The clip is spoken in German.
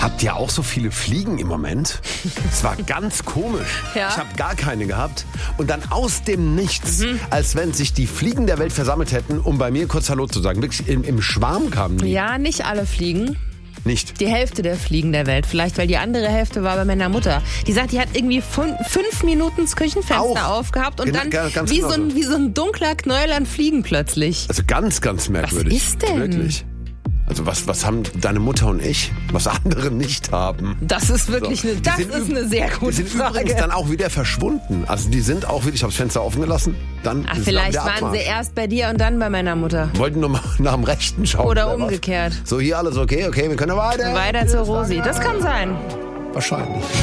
Habt ihr auch so viele Fliegen im Moment? Es war ganz komisch. Ja. Ich habe gar keine gehabt. Und dann aus dem Nichts, als wenn sich die Fliegen der Welt versammelt hätten, um bei mir kurz Hallo zu sagen. Wirklich im Schwarm kamen die. Ja, nicht alle Fliegen. Nicht. Die Hälfte der Fliegen der Welt. Vielleicht, weil die andere Hälfte war bei meiner Mutter. Die sagt, die hat irgendwie 5 Minuten das Küchenfenster aufgehabt und dann ganz wie, genau wie so ein dunkler Knäuel an Fliegen plötzlich. Also ganz, ganz merkwürdig. Was ist denn? Wirklich. Also was haben deine Mutter und ich, was andere nicht haben? Das ist wirklich So. eine sehr Die gute sind Frage. übrigens dann auch wieder verschwunden. Also die sind auch wieder, ich habe das Fenster offen gelassen, dann Ach, ist vielleicht wieder waren sie Abmarsch. erst bei dir und dann bei meiner Mutter. Wollten nur mal nach dem Rechten schauen. Oder was. umgekehrt. So, hier alles okay, wir können weiter. Weiter zur Rosi. Das kann sein. Wahrscheinlich.